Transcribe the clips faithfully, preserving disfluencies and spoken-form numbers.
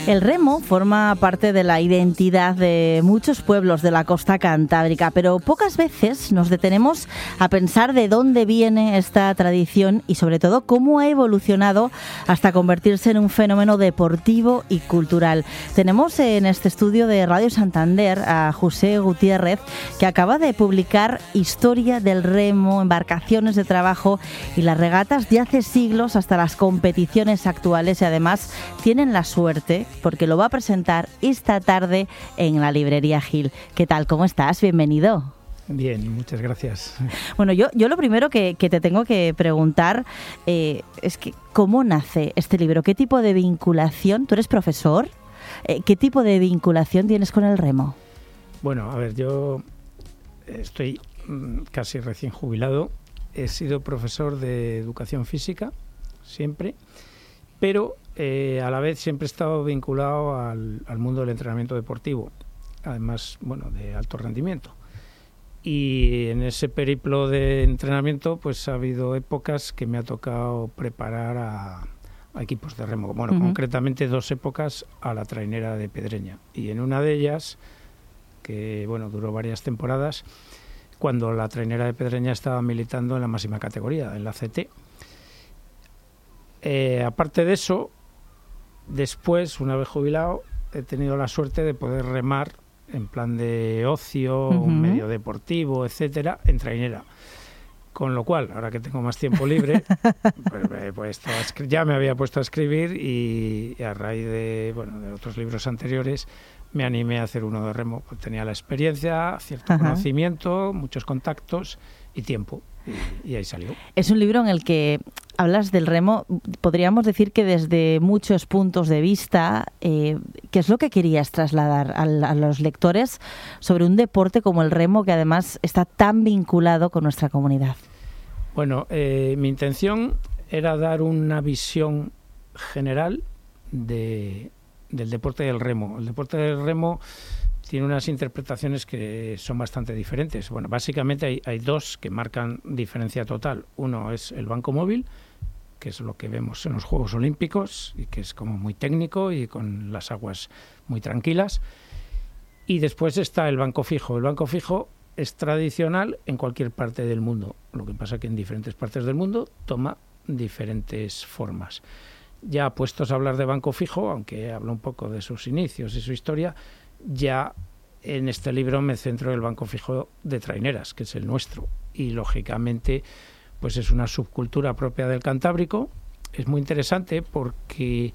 El remo forma parte de la identidad de muchos pueblos de la costa cantábrica, pero pocas veces nos detenemos a pensar de dónde viene esta tradición y sobre todo cómo ha evolucionado hasta convertirse en un fenómeno deportivo y cultural. Tenemos en este estudio de Radio Santander a José Gutiérrez, que acaba de publicar Historia del remo, embarcaciones de trabajo y las regatas de hace siglos hasta las competiciones actuales, y además tienen la suerte porque lo va a presentar esta tarde en la librería Gil. ¿Qué tal? ¿Cómo estás? Bienvenido. Bien, muchas gracias. Bueno, yo, yo lo primero que, que te tengo que preguntar eh, es que ¿cómo nace este libro? ¿Qué tipo de vinculación? ¿Tú eres profesor? Eh, ¿Qué tipo de vinculación tienes con el remo? Bueno, a ver, yo estoy casi recién jubilado. He sido profesor de educación física, siempre, pero eh, a la vez siempre he estado vinculado al, al mundo del entrenamiento deportivo, además, bueno, de alto rendimiento. Y en ese periplo de entrenamiento, pues ha habido épocas que me ha tocado preparar a, a equipos de remo. Bueno, uh-huh. concretamente dos épocas a la trainera de Pedreña. Y en una de ellas, que bueno, duró varias temporadas, cuando la trainera de Pedreña estaba militando en la máxima categoría, en la C T. Eh, aparte de eso, después, una vez jubilado, he tenido la suerte de poder remar en plan de ocio, uh-huh. medio deportivo, etcétera, en trainera. Con lo cual, ahora que tengo más tiempo libre, pues me he puesto a escri- ya me había puesto a escribir y, y a raíz de, bueno, de otros libros anteriores me animé a hacer uno de remo. Pues tenía la experiencia, cierto uh-huh. conocimiento, muchos contactos y tiempo. Y, y ahí salió. Es un libro en el que hablas del remo, podríamos decir que desde muchos puntos de vista. Eh, ¿Qué es lo que querías trasladar a, a los lectores sobre un deporte como el remo, que además está tan vinculado con nuestra comunidad? Bueno, eh, mi intención era dar una visión general de, del deporte del remo. El deporte del remo tiene unas interpretaciones que son bastante diferentes. Bueno, básicamente hay, hay dos que marcan diferencia total. Uno es el banco móvil, que es lo que vemos en los Juegos Olímpicos y que es como muy técnico y con las aguas muy tranquilas. Y después está el banco fijo. El banco fijo es tradicional en cualquier parte del mundo. Lo que pasa que en diferentes partes del mundo toma diferentes formas. Ya puestos a hablar de banco fijo, aunque hablo un poco de sus inicios y su historia, ya en este libro me centro en el banco fijo de traineras, que es el nuestro, y lógicamente pues es una subcultura propia del Cantábrico. Es muy interesante porque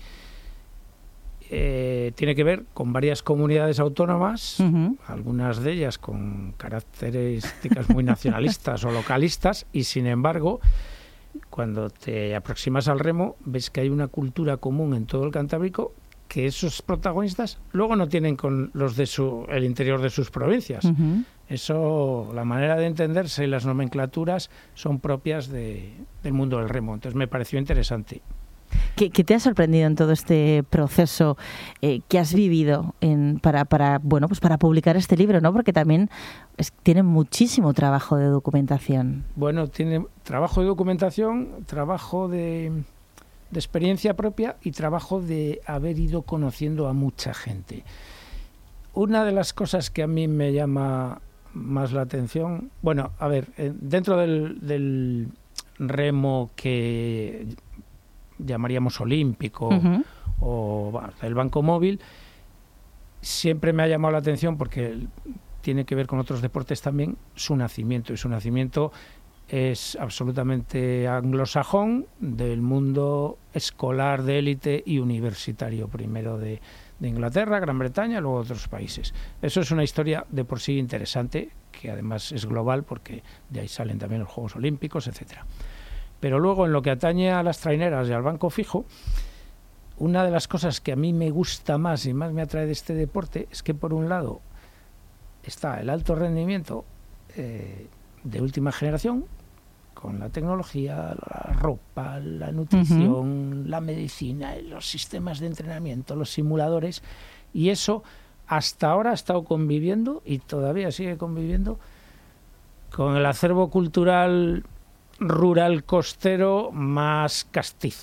eh, tiene que ver con varias comunidades autónomas, uh-huh. algunas de ellas con características muy nacionalistas o localistas, y sin embargo, cuando te aproximas al remo, ves que hay una cultura común en todo el Cantábrico que esos protagonistas luego no tienen con los de su el interior de sus provincias. Uh-huh. Eso, la manera de entenderse y las nomenclaturas son propias de, del mundo del remo. Entonces me pareció interesante. ¿Qué, qué te ha sorprendido en todo este proceso eh, que has vivido en, para, para, bueno, pues para publicar este libro, ¿no? Porque también es, tiene muchísimo trabajo de documentación. Bueno, tiene trabajo de documentación, trabajo de... de experiencia propia y trabajo de haber ido conociendo a mucha gente. Una de las cosas que a mí me llama más la atención, bueno, a ver, dentro del, del remo que llamaríamos olímpico uh-huh. o bueno, el banco móvil, siempre me ha llamado la atención porque tiene que ver con otros deportes también, su nacimiento, y su nacimiento es absolutamente anglosajón, del mundo escolar de élite y universitario, primero de, de Inglaterra, Gran Bretaña, luego otros países. Eso es una historia de por sí interesante, que además es global porque de ahí salen también los Juegos Olímpicos, etcétera. Pero luego, en lo que atañe a las traineras y al banco fijo, una de las cosas que a mí me gusta más y más me atrae de este deporte es que, por un lado, está el alto rendimiento eh, de última generación, con la tecnología, la ropa, la nutrición, uh-huh. la medicina, los sistemas de entrenamiento, los simuladores, y eso hasta ahora ha estado conviviendo y todavía sigue conviviendo con el acervo cultural rural costero más castizo.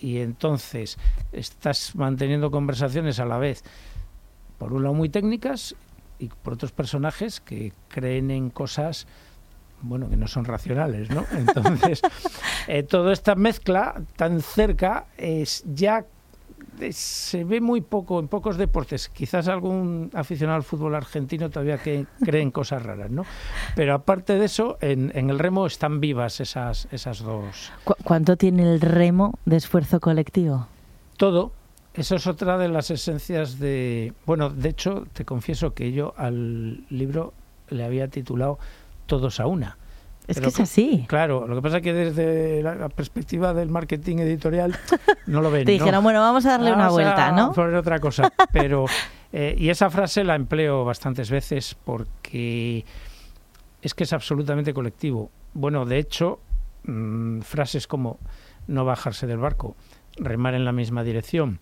y entonces estás manteniendo conversaciones a la vez, por un lado muy técnicas y por otros personajes que creen en cosas, bueno, que no son racionales, ¿no? Entonces, eh, toda esta mezcla tan cerca es ya eh, se ve muy poco en pocos deportes. Quizás algún aficionado al fútbol argentino todavía que cree en cosas raras, ¿no? Pero aparte de eso, en, en el remo están vivas esas, esas dos. ¿Cu- ¿Cuánto tiene el remo de esfuerzo colectivo? Todo. Eso es otra de las esencias de... Bueno, de hecho, te confieso que yo al libro le había titulado Todos a una. Es Pero que es así. Claro, lo que pasa es que desde la, la perspectiva del marketing editorial no lo ven. Te dijeron, ¿no? bueno, vamos a darle Vamos una vuelta, a ¿no? poner otra cosa. Pero, eh, y esa frase la empleo bastantes veces porque es que es absolutamente colectivo. Bueno, de hecho, mmm, frases como no bajarse del barco, remar en la misma dirección,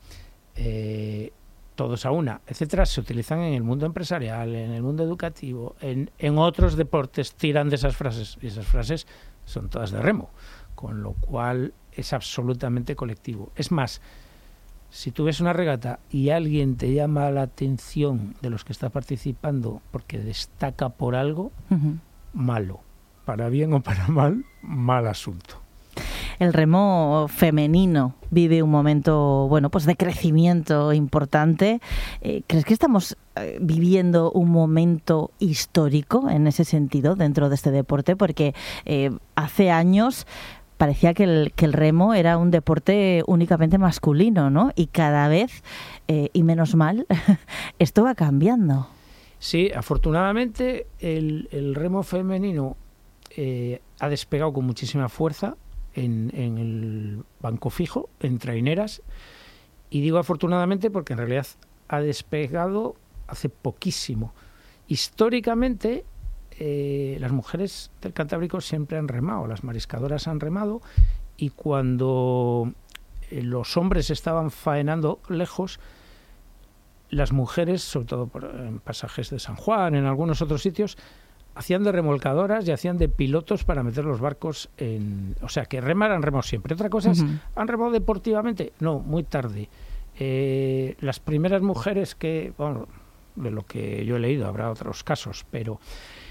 eh, todos a una, etcétera, se utilizan en el mundo empresarial, en el mundo educativo, en, en otros deportes tiran de esas frases, y esas frases son todas de remo, con lo cual es absolutamente colectivo. Es más, si tú ves una regata y alguien te llama la atención de los que está participando porque destaca por algo, uh-huh. malo, para bien o para mal, mal asunto. El remo femenino vive un momento, bueno, pues de crecimiento importante. Eh, ¿Crees que estamos eh, viviendo un momento histórico en ese sentido dentro de este deporte? Porque eh, hace años parecía que el, que el remo era un deporte únicamente masculino, ¿no? Y cada vez, eh, y menos mal, esto va cambiando. Sí, afortunadamente el, el remo femenino eh, ha despegado con muchísima fuerza. En, en el banco fijo, en traineras, y digo afortunadamente porque en realidad ha despegado hace poquísimo. Históricamente eh, las mujeres del Cantábrico siempre han remado, las mariscadoras han remado, y cuando eh, los hombres estaban faenando lejos, las mujeres, sobre todo por, en pasajes de San Juan, en algunos otros sitios, hacían de remolcadoras y hacían de pilotos para meter los barcos en... O sea, que remar han remado siempre. Otra cosa es, uh-huh. ¿han remado deportivamente? No, muy tarde. Eh, las primeras mujeres que... Bueno, de lo que yo he leído, habrá otros casos, pero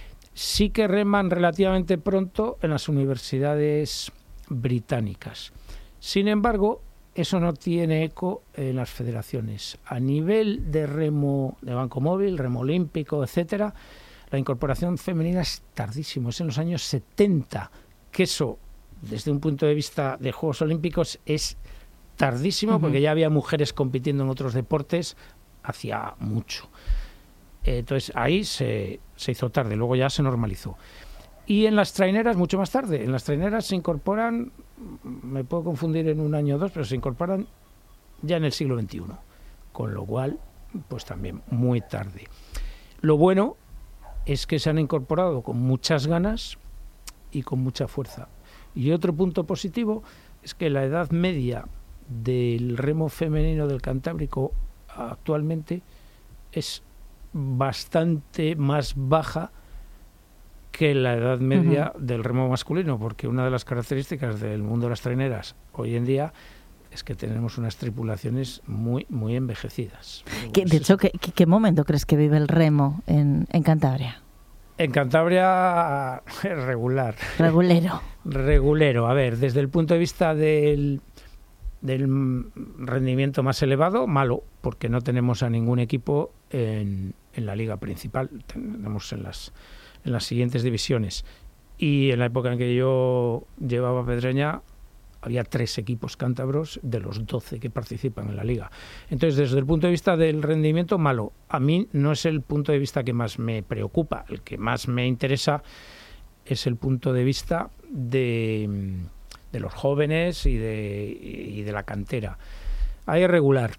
sí que reman relativamente pronto en las universidades británicas. Sin embargo, eso no tiene eco en las federaciones. A nivel de remo de banco móvil, remo olímpico, etcétera, la incorporación femenina es tardísimo, es en los años setenta, que eso, desde un punto de vista de Juegos Olímpicos, es tardísimo, uh-huh. porque ya había mujeres compitiendo en otros deportes hacía mucho. Entonces ahí se, se hizo tarde, luego ya se normalizó. Y en las traineras mucho más tarde, en las traineras se incorporan, me puedo confundir en un año o dos, pero se incorporan ya en el siglo veintiuno, con lo cual, pues también muy tarde. Lo bueno es que se han incorporado con muchas ganas y con mucha fuerza. Y otro punto positivo es que la edad media del remo femenino del Cantábrico actualmente es bastante más baja que la edad media uh-huh. del remo masculino, porque una de las características del mundo de las traineras hoy en día es que tenemos unas tripulaciones muy muy envejecidas. ¿Qué, de hecho, ¿qué, ¿qué momento crees que vive el remo en, en Cantabria? En Cantabria, regular. Regulero. Regulero. A ver, desde el punto de vista del, del rendimiento más elevado, malo, porque no tenemos a ningún equipo en, en la liga principal. Tenemos en las, en las siguientes divisiones. Y en la época en que yo llevaba Pedreña, había tres equipos cántabros de los doce que participan en la liga. Entonces, desde el punto de vista del rendimiento, malo. A mí no es el punto de vista que más me preocupa. El que más me interesa es el punto de vista de, de los jóvenes y de, y de la cantera. Hay regular.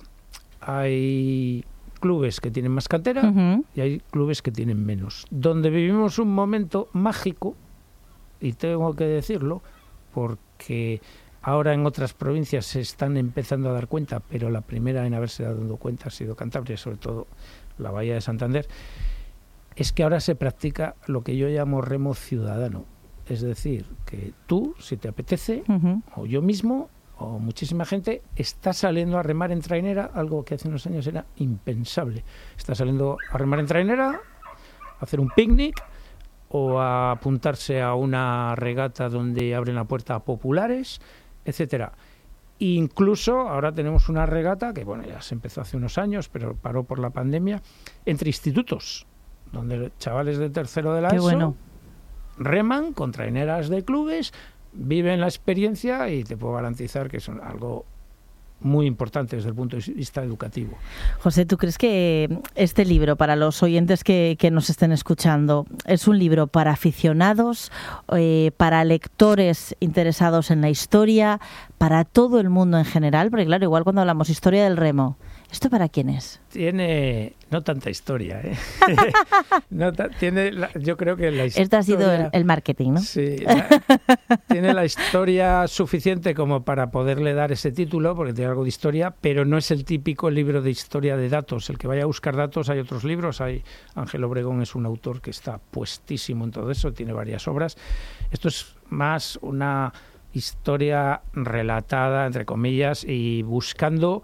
Hay clubes que tienen más cantera uh-huh. y hay clubes que tienen menos. Donde vivimos un momento mágico, y tengo que decirlo, porque ahora en otras provincias se están empezando a dar cuenta, pero la primera en haberse dado cuenta ha sido Cantabria, sobre todo la Bahía de Santander, es que ahora se practica lo que yo llamo remo ciudadano. Es decir, que tú, si te apetece, uh-huh. o yo mismo, o muchísima gente está saliendo a remar en trainera, algo que hace unos años era impensable. Está saliendo a remar en trainera, a hacer un picnic o a apuntarse a una regata donde abren la puerta a populares, etcétera. Incluso ahora tenemos una regata que, bueno, ya se empezó hace unos años, pero paró por la pandemia, entre institutos, donde chavales de tercero de la Qué ESO bueno. reman con traineras de clubes, viven la experiencia y te puedo garantizar que es algo muy importante desde el punto de vista educativo. José, ¿tú crees que este libro, para los oyentes que, que nos estén escuchando, es un libro para aficionados, eh, para lectores interesados en la historia, para todo el mundo en general? Porque claro, igual cuando hablamos historia del remo, ¿esto para quién es? Tiene no tanta historia, ¿eh? no ta- tiene la, yo creo que la historia... Esto ha sido el, el marketing, ¿no? Sí, la, tiene la historia suficiente como para poderle dar ese título, porque tiene algo de historia, pero no es el típico libro de historia de datos. El que vaya a buscar datos, hay otros libros, hay Ángel Obregón es un autor que está puestísimo en todo eso, tiene varias obras. Esto es más una historia relatada, entre comillas, y buscando...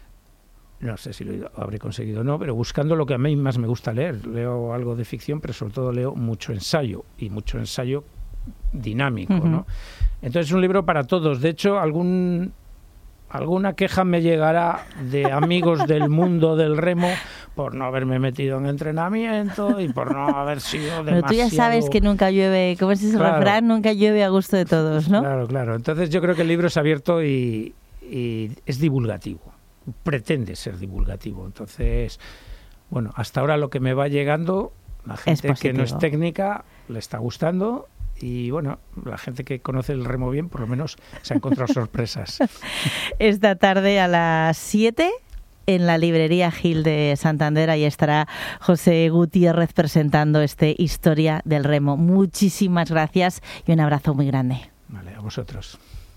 no sé si lo habré conseguido o no, pero buscando lo que a mí más me gusta leer. Leo algo de ficción, pero sobre todo leo mucho ensayo, y mucho ensayo dinámico, uh-huh. ¿no? Entonces es un libro para todos. De hecho, algún alguna queja me llegará de amigos del mundo del remo por no haberme metido en entrenamiento y por no haber sido demasiado... Pero tú ya sabes que nunca llueve, ¿cómo es ese claro. refrán? Nunca llueve a gusto de todos, ¿no? Claro, claro. Entonces yo creo que el libro es abierto y, y es divulgativo. Pretende ser divulgativo. Entonces, bueno, hasta ahora lo que me va llegando, la gente que no es técnica le está gustando, y bueno, la gente que conoce el remo bien por lo menos se ha encontrado sorpresas. Esta tarde a las siete en la librería Gil de Santander, ahí estará José Gutiérrez presentando este Historia del Remo. Muchísimas gracias y un abrazo muy grande. Vale, a vosotros.